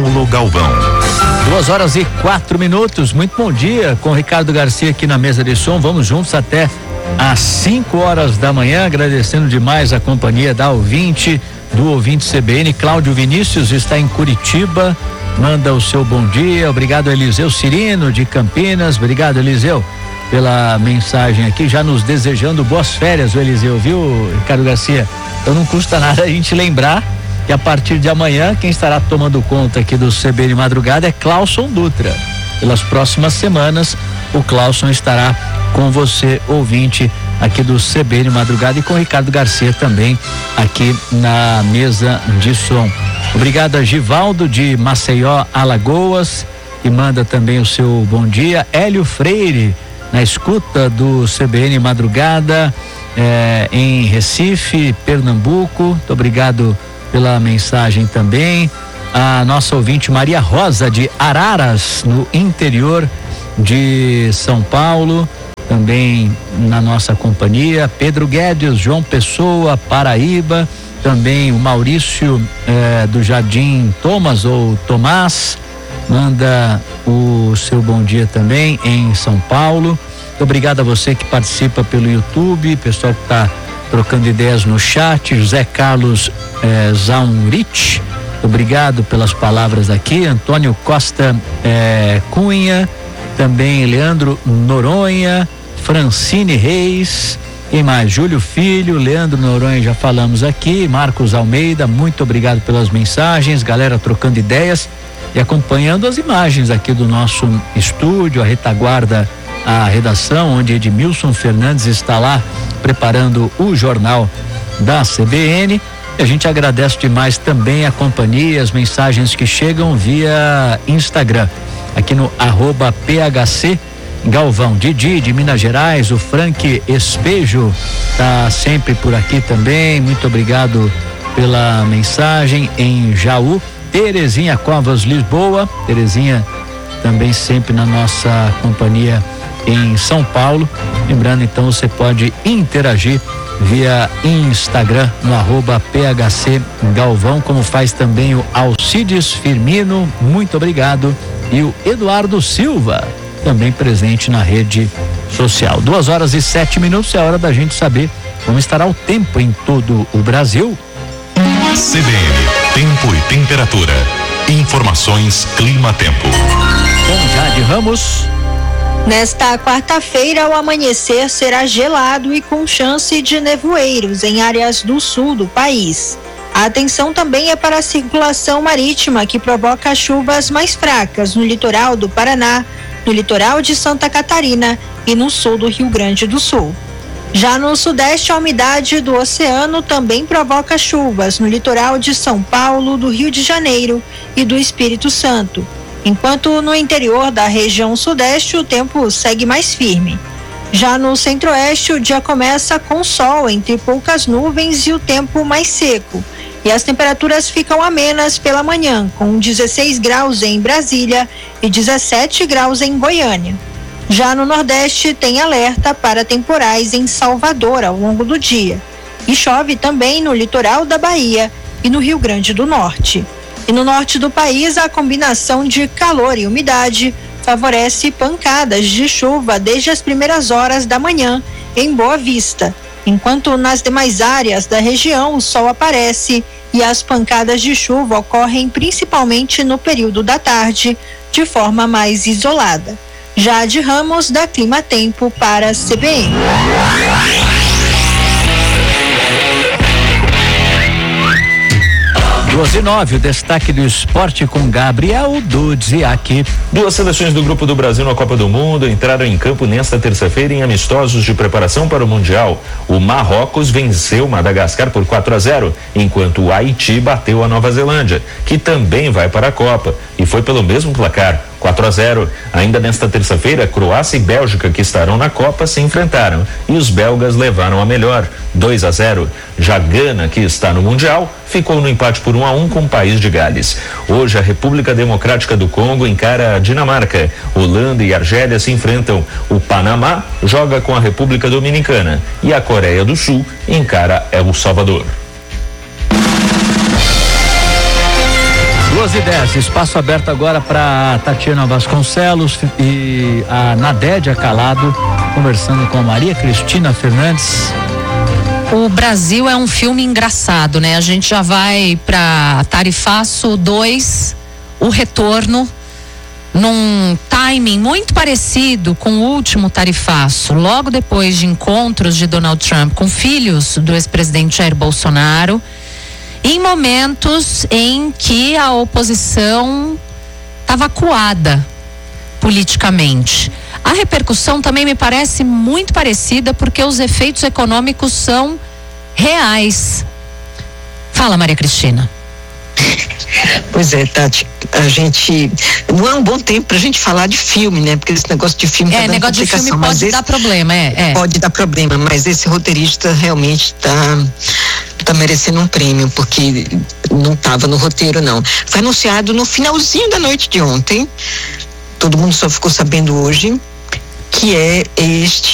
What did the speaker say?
Paulo Galvão. 2h04. Muito bom dia, com Ricardo Garcia aqui na mesa de som. Vamos juntos até às 5 horas da manhã, agradecendo demais a companhia do ouvinte CBN. Cláudio Vinícius está em Curitiba, manda o seu bom dia. Obrigado, Eliseu Cirino de Campinas. Obrigado, Eliseu, pela mensagem aqui, já nos desejando boas férias, o Eliseu, viu, Ricardo Garcia? Então não custa nada a gente lembrar que a partir de amanhã quem estará tomando conta aqui do CBN Madrugada é Clauson Dutra. Pelas próximas semanas o Clauson estará com você, ouvinte aqui do CBN Madrugada, e com Ricardo Garcia também aqui na mesa de som. Obrigado a Givaldo de Maceió, Alagoas, que manda também o seu bom dia. Hélio Freire na escuta do CBN Madrugada em Recife, Pernambuco. Muito obrigado pela mensagem também. A nossa ouvinte Maria Rosa de Araras, no interior de São Paulo, também na nossa companhia. Pedro Guedes, João Pessoa, Paraíba. Também o Maurício do Jardim Thomas ou Tomás manda o seu bom dia também em São Paulo. Muito obrigado a você que participa pelo YouTube, pessoal que está trocando ideias no chat. José Carlos Zaunrich, obrigado pelas palavras aqui. Antônio Costa Cunha, também Leandro Noronha, Francine Reis, quem mais? Júlio Filho, Leandro Noronha, já falamos aqui. Marcos Almeida, muito obrigado pelas mensagens, galera trocando ideias e acompanhando as imagens aqui do nosso estúdio, a retaguarda, a redação, onde Edmilson Fernandes está lá preparando o jornal da CBN. E a gente agradece demais também a companhia, as mensagens que chegam via Instagram, aqui no @PHC Galvão. Didi de Minas Gerais, o Frank Espejo tá sempre por aqui também, muito obrigado pela mensagem. Em Jaú, Terezinha Covas, Lisboa. Terezinha também sempre na nossa companhia em São Paulo. Lembrando, então, você pode interagir via Instagram no @PHC Galvão, como faz também o Alcides Firmino, muito obrigado, e o Eduardo Silva, também presente na rede social. 2h07, é hora da gente saber como estará o tempo em todo o Brasil. CBN, tempo e temperatura. Informações Clima-Tempo. Com Jade Ramos. Nesta quarta-feira, o amanhecer será gelado e com chance de nevoeiros em áreas do sul do país. A atenção também é para a circulação marítima, que provoca chuvas mais fracas no litoral do Paraná, no litoral de Santa Catarina e no sul do Rio Grande do Sul. Já no sudeste, a umidade do oceano também provoca chuvas no litoral de São Paulo, do Rio de Janeiro e do Espírito Santo, enquanto no interior da região sudeste o tempo segue mais firme. Já no centro-oeste, o dia começa com sol entre poucas nuvens e o tempo mais seco, e as temperaturas ficam amenas pela manhã, com 16 graus em Brasília e 17 graus em Goiânia. Já no Nordeste, tem alerta para temporais em Salvador ao longo do dia, e chove também no litoral da Bahia e no Rio Grande do Norte. E no norte do país, a combinação de calor e umidade favorece pancadas de chuva desde as primeiras horas da manhã em Boa Vista, enquanto nas demais áreas da região o sol aparece e as pancadas de chuva ocorrem principalmente no período da tarde, de forma mais isolada. Jade Ramos, da Clima Tempo, para a CBN. 2h09, o destaque do esporte com Gabriel Dudziak. Duas seleções do Grupo do Brasil na Copa do Mundo entraram em campo nesta terça-feira em amistosos de preparação para o Mundial. O Marrocos venceu Madagascar por 4-0, enquanto o Haiti bateu a Nova Zelândia, que também vai para a Copa, e foi pelo mesmo placar, 4-0. Ainda nesta terça-feira, Croácia e Bélgica, que estarão na Copa, se enfrentaram e os belgas levaram a melhor, 2-0. Já Gana, que está no Mundial, ficou no empate por 1-1 com o país de Gales. Hoje, a República Democrática do Congo encara a Dinamarca. Holanda e Argélia se enfrentam. O Panamá joga com a República Dominicana e a Coreia do Sul encara El Salvador. 2h10, espaço aberto agora para Tatiana Vasconcelos e a Nadédia Calado conversando com a Maria Cristina Fernandes. O Brasil é um filme engraçado, né? A gente já vai para Tarifaço 2, O Retorno, num timing muito parecido com o último Tarifaço, logo depois de encontros de Donald Trump com filhos do ex-presidente Jair Bolsonaro, em momentos em que a oposição estava acuada politicamente. A repercussão também me parece muito parecida, porque os efeitos econômicos são reais. Fala, Maria Cristina. Pois é, Tati, a gente não é um bom tempo pra gente falar de filme, né? Porque esse negócio de filme tá dando negócio de filme pode dar problema, pode dar problema, mas esse roteirista realmente tá merecendo um prêmio, porque não estava no roteiro, não. Foi anunciado no finalzinho da noite de ontem, todo mundo só ficou sabendo hoje, que é este